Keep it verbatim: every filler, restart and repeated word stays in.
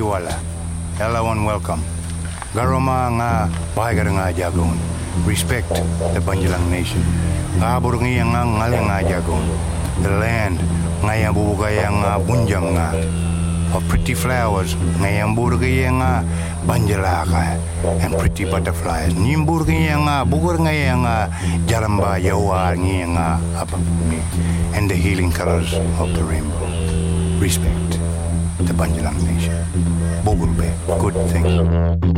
wala. Everyone welcome. Garoma nga bahagar nga jagon. Respect the Banjalang nation. Kabur nga nga ngali nga jagon. The land nga yang bubugay nga bunjang nga. Of pretty flowers nga yang burgay nga banjalaka and pretty butterflies. Nimburgay nga bugur nga nga jalamba yawa nga apa and the healing colors of the rainbow. Respect the Banjalang nation. Bugurbe, good thing.